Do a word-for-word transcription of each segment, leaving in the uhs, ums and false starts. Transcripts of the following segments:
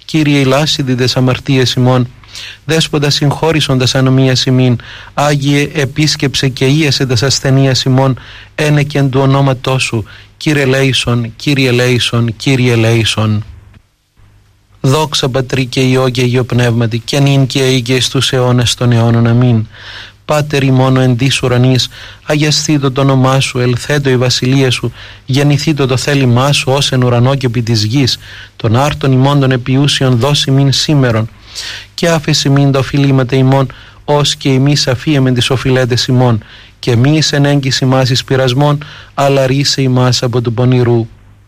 Κύριε ηλάσιδη τες αμαρτίες ημών, Δέσποτα συγχώρησοντας ανομίας ημίν, Άγιε επίσκεψε και ίασε τας ασθενείας ημών, ένεκεν του ονόματός σου, Κύριε ελέησον, Κύριε ελέησον, Κύριε ελέησον. Δόξα Πατρί και Υιό και Υιό Πνεύματι, και νυν και αεί και εις τους αιώνας των αιώνων. Αμήν. Πάτερ ημών εν της ουρανής, αγιασθήτω το όνομά σου, ελθέτω η βασιλεία σου, γεννηθήτω το θέλημά σου ως εν ουρανό και επί της γης, των άρτων ημών των επιούσιων δώσει μην σήμερον, και άφεση μην τα οφειλήματα ημών, ως και εμείς αφίεμεν τις οφειλέτες ημών, και μη εις εν έγκυς ημάς εις πειρασμών, αλλά ρίσε ημάς από του πονηρού.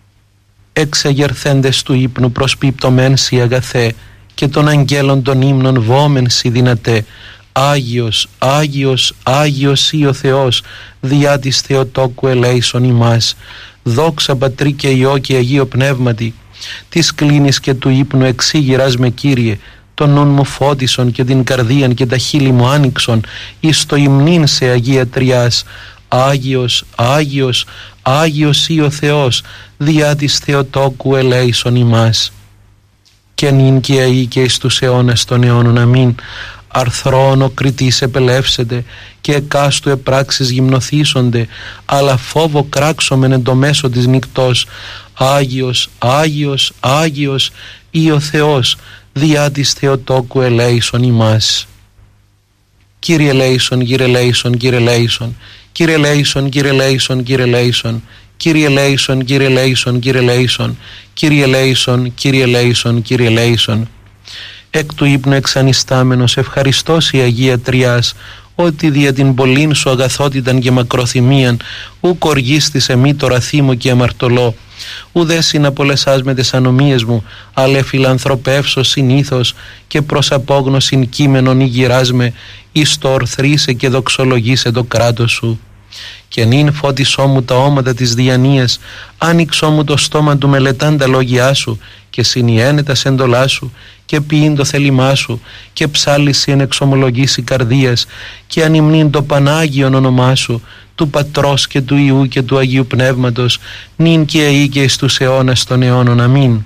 Εξεγερθέντες του ύπνου προσπίπτωμεν σοι αγαθέ, και των αγγέλων των ύμνων βόμεν σοι δυνατέ. Άγιος, Άγιος, Άγιος ή ο Θεός, διά της Θεοτόκου ελέησον ημάς. Δόξα Πατρί και Υιό και Αγίο Πνεύματι, της κλίνης και του ύπνου εξήγηρας με Κύριε, τον νουν μου φώτισον και την καρδίαν και τα χείλη μου άνοιξον, εις το υμνήν σε Αγία Τριάς. Άγιος, Άγιος, Άγιος ή ο Θεός, διά της Θεοτόκου ελέησον ημάς. Και νυν και αεί και εις τους αιώνας των αιώνων. Αμήν. Αρθρόν ο κριτής επελεύσεται, και εκάστου επράξεις γυμνοθήσονται, αλλά φόβο κράξομεν εν το μέσο της νυκτός. Άγιος, Άγιος, Άγιος ή ο Θεός, διά της Θεοτόκου ελέησον ημάς. Κύριε ελέησον, Κύριε ελέησον, Κύριε ελέησον, Κύριε ελέησον, Κύριε ελέησον, Κύριε ελέησον, Κύριε ελέησον, Κύριε ελέησον, Κύριε ελέησον, Κύριε ελέησον, Κύριε ελέησον, Κύριε ελέησον. Εκ του ύπνου εξανιστάμενος ευχαριστώς η Αγία Τριάς, ότι δια την πολλήν σου αγαθότηταν και μακροθυμίαν ουκ οργίστησε μη το ραθήμο και αμαρτωλό, ουδέ συναπολεσάς με τες ανομίες μου, αλλά φιλανθρωπεύσω συνήθως και προς απόγνωσιν κείμενον ηγυράς με, εις το ορθρίσε και δοξολογήσε το κράτος σου. Και νυν φώτισό μου τα όματα της διανοίας, άνοιξό μου το στόμα του μελετάν τα λόγια σου, και συνιένε τα σέντολά σου, και ποιήν το θέλημά σου, και ψάλιση εν εξομολογήσει καρδίας, και ανυμνήν το Πανάγιον όνομά σου, του Πατρός και του Υιού και του Αγίου Πνεύματος, νυν και αεί και εις τους αιώνας των αιώνων. Αμήν.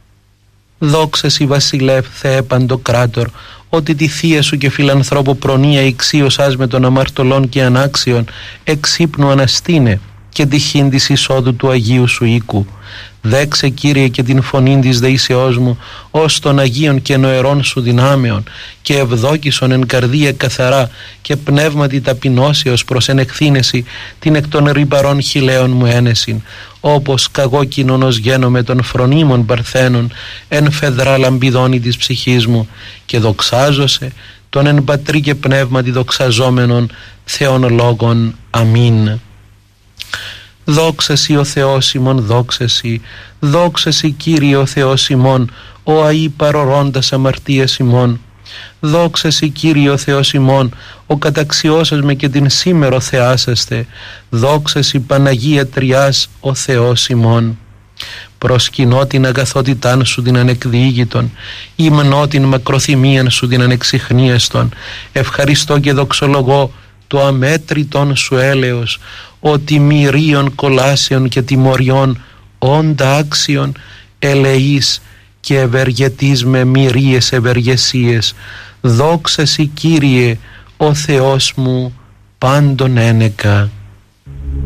Δόξα σοι βασιλεύ Θεέ Παντοκράτορ, ότι τη θεία σου και φιλανθρώπου προνοία ηξίωσάς με των αμαρτωλών και ανάξιων, εξ ύπνου αναστήνε, και τυχήν της εισόδου του Αγίου σου οίκου. Δέξε Κύριε και την φωνήν της δεήσεώς μου, ως των Αγίων και νοερών σου δυνάμεων, και ευδόκησον εν καρδία καθαρά και πνεύματι ταπεινώσεως προς εν εκθήνεση την εκ των ρυπαρών χιλέων μου ένεσιν, όπως καγώ κοινωνος γένομαι των φρονίμων παρθένων εν φεδρά λαμπιδόνη της ψυχής μου, και δοξάζωσε τον εν πατρί και πνεύματι δοξαζόμενον Θεόν λόγων. Αμήν. Δόξα σοι ο Θεός ημών, δόξα σοι, δόξα σοι Κύριε ο Θεός ημών, ο αΐ παρορώντας αμαρτίας ημών. Δόξα σοι Κύριε ο Θεός ημών, ο καταξιώσας με και την σήμερο θεάσαστε. Δόξα σοι Παναγία Τριάς ο Θεός ημών. Προσκυνώ την αγαθότητάν σου την ανεκδιήγητον, υμνώ την μακροθυμίαν σου την ανεξιχνίαστον, ευχαριστώ και δοξολογώ το αμέτρητον σου έλεος, ότι μυρίων κολάσεων και τιμωριών όντα άξιων ελεείς και ευεργετείς με μυρίες ευεργεσίες. Δόξα σοι Κύριε ο Θεός μου πάντων ένεκα.